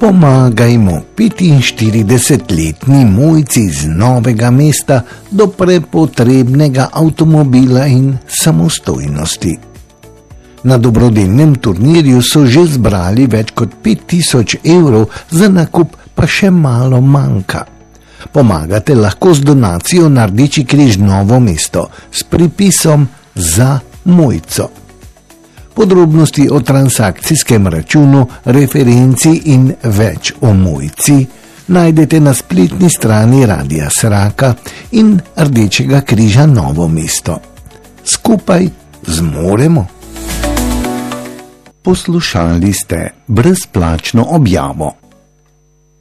Pomagajmo 45-letni Mojci iz Novega mesta do prepotrebnega avtomobila in samostojnosti. Na dobrodelnem turnirju so že zbrali več kot 5000 evrov, za nakup pa še malo manjka. Pomagate lahko z donacijo na Rdeči križ Novo mesto s pripisom za Mojco. Podrobnosti o transakcijskem računu, referenci in več o Mojci najdete na spletni strani Radia Sraka in Rdečega križa Novo mesto. Skupaj zmoremo. Poslušali ste brezplačno objavo.